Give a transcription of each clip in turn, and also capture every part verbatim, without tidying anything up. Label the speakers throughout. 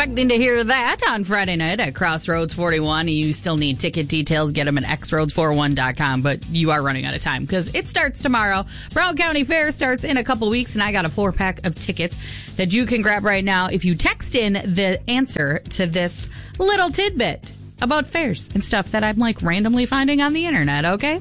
Speaker 1: expecting to hear that on Friday night at Crossroads forty-one. You still need ticket details. Get them at x roads forty-one dot com, but you are running out of time because it starts tomorrow. Brown County Fair starts in a couple weeks, and I got a four-pack of tickets that you can grab right now if you text in the answer to this little tidbit about fairs and stuff that I'm like randomly finding on the internet, okay?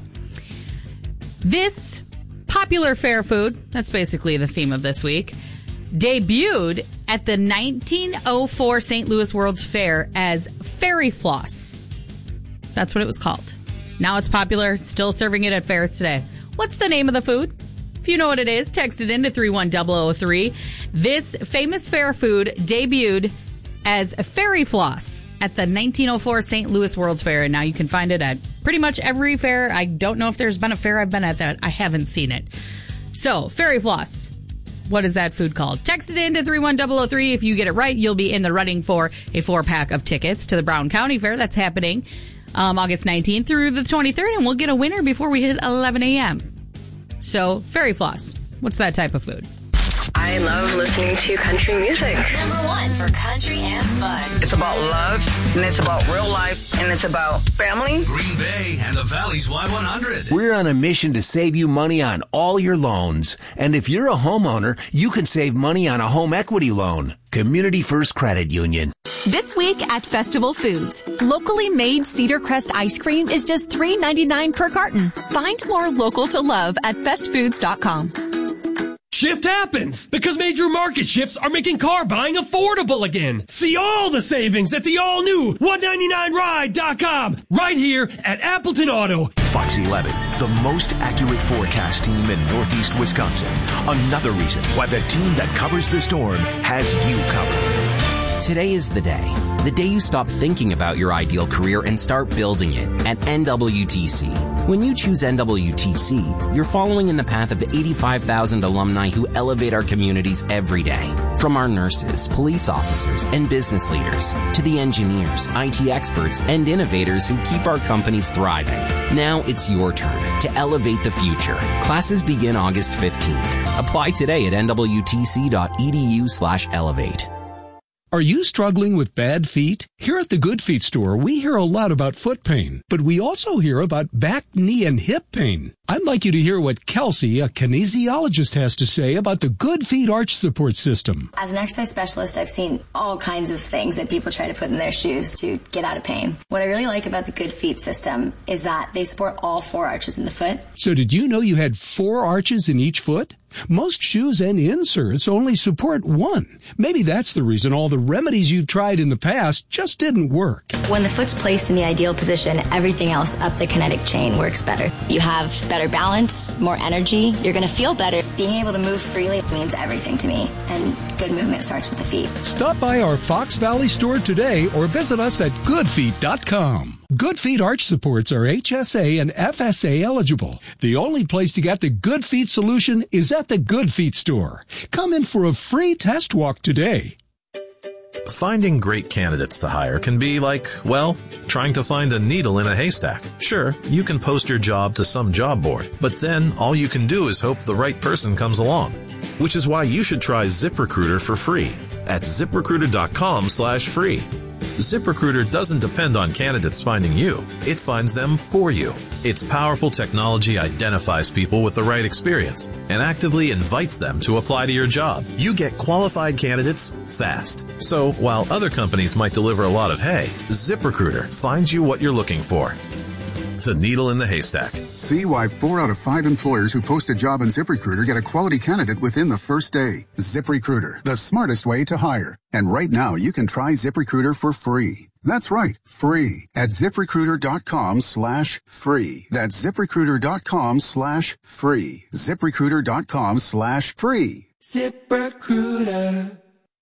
Speaker 1: This popular fair food, that's basically the theme of this week, debuted at the nineteen oh four Saint Louis World's Fair as Fairy Floss. That's what it was called. Now it's popular, still serving it at fairs today. What's the name of the food? If you know what it is, text it in to three one zero zero three. This famous fair food debuted as Fairy Floss at the nineteen oh four Saint Louis World's Fair, and now you can find it at pretty much every fair. I don't know if there's been a fair I've been at that I haven't seen it. So, Fairy Floss. What is that food called? Text it in to three one zero zero three. If you get it right, you'll be in the running for a four-pack of tickets to the Brown County Fair. That's happening um, August nineteenth through the twenty-third, and we'll get a winner before we hit eleven a.m. So, Fairy Floss. What's that type of food?
Speaker 2: I love listening to country music.
Speaker 3: Number one for country and fun.
Speaker 4: It's about love, and it's about real life, and it's about family.
Speaker 5: Green Bay and the Valley's Y one hundred.
Speaker 6: We're on a mission to save you money on all your loans. And if you're a homeowner, you can save money on a home equity loan. Community First Credit Union.
Speaker 7: This week at Festival Foods, locally made Cedar Crest ice cream is just three ninety-nine per carton. Find more local to love at fest foods dot com.
Speaker 8: Shift happens because major market shifts are making car buying affordable again. See all the savings at the all-new one ninety-nine ride dot com right here at Appleton Auto.
Speaker 9: Fox eleven, the most accurate forecast team in Northeast Wisconsin. Another reason why the team that covers the storm has you covered.
Speaker 10: Today is the day. The day you stop thinking about your ideal career and start building it at N W T C. When you choose N W T C, you're following in the path of eighty-five thousand alumni who elevate our communities every day. From our nurses, police officers, and business leaders, to the engineers, I T experts, and innovators who keep our companies thriving. Now it's your turn to elevate the future. Classes begin August fifteenth. Apply today at N W T C dot E D U slash elevate.
Speaker 11: Are you struggling with bad feet? Here at the Good Feet store, we hear a lot about foot pain, but we also hear about back, knee, and hip pain. I'd like you to hear what Kelsey, a kinesiologist, has to say about the Good Feet Arch Support System.
Speaker 12: As an exercise specialist, I've seen all kinds of things that people try to put in their shoes to get out of pain. What I really like about the Good Feet system is that they support all four arches in the foot.
Speaker 11: So did you know you had four arches in each foot? Most shoes and inserts only support one. Maybe that's the reason all the remedies you've tried in the past just didn't work.
Speaker 12: When the foot's placed in the ideal position, everything else up the kinetic chain works better. You have better balance, more energy. You're going to feel better. Being able to move freely means everything to me, and good movement starts with the feet.
Speaker 11: Stop by our Fox Valley store today or visit us at good feet dot com. Good Feet Arch Supports are H S A and F S A eligible. The only place to get the Good Feet solution is at the Good Feet store. Come in for a free test walk today.
Speaker 13: Finding great candidates to hire can be like, well, trying to find a needle in a haystack. Sure, you can post your job to some job board, but then all you can do is hope the right person comes along. Which is why you should try ZipRecruiter for free at zip recruiter dot com slash free. ZipRecruiter doesn't depend on candidates finding you. It finds them for you. Its powerful technology identifies people with the right experience and actively invites them to apply to your job. You get qualified candidates fast. So while other companies might deliver a lot of hay, ZipRecruiter finds you what you're looking for. The needle in the haystack.
Speaker 14: See why four out of five employers who post a job on ZipRecruiter get a quality candidate within the first day. ZipRecruiter, the smartest way to hire. And right now, you can try ZipRecruiter for free. That's right, free at zip recruiter dot com slash free. That's zip recruiter dot com slash free. zip recruiter dot com slash free.
Speaker 15: ZipRecruiter.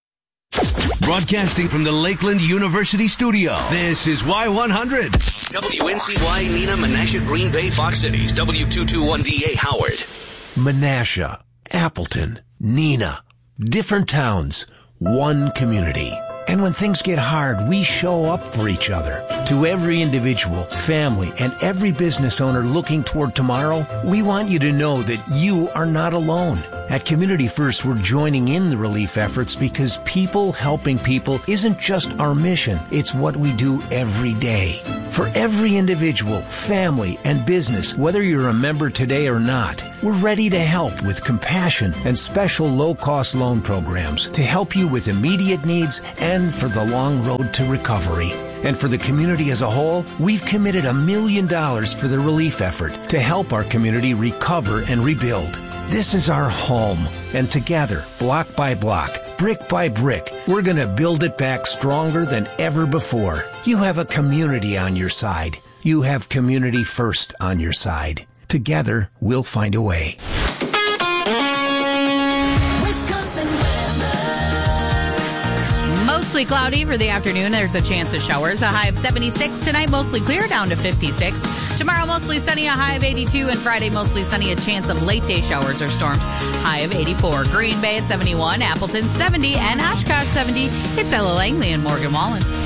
Speaker 15: Broadcasting from the Lakeland University studio, this is Y one hundred.
Speaker 5: W N C Y, Neenah, Menasha, Green Bay, Fox Cities, W two twenty-one D A, Howard.
Speaker 6: Menasha, Appleton, Neenah, different towns, one community. And when things get hard, we show up for each other. To every individual, family, and every business owner looking toward tomorrow, we want you to know that you are not alone. At Community First, we're joining in the relief efforts because people helping people isn't just our mission, it's what we do every day. For every individual, family, and business, whether you're a member today or not, we're ready to help with compassion and special low-cost loan programs to help you with immediate needs and for the long road to recovery. And for the community as a whole, we've committed a million dollars for the relief effort to help our community recover and rebuild. This is our home, and together, block by block, brick by brick, we're going to build it back stronger than ever before. You have a community on your side. You have Community First on your side. Together, we'll find a way.
Speaker 1: Mostly cloudy for the afternoon. There's a chance of showers. A high of seventy-six. Tonight, mostly clear, down to fifty-six. Tomorrow, mostly sunny, a high of eighty-two. And Friday, mostly sunny, a chance of late day showers or storms. High of eighty-four. Green Bay at seventy-one. Appleton seventy. And Oshkosh seventy. It's Ella Langley and Morgan Wallen.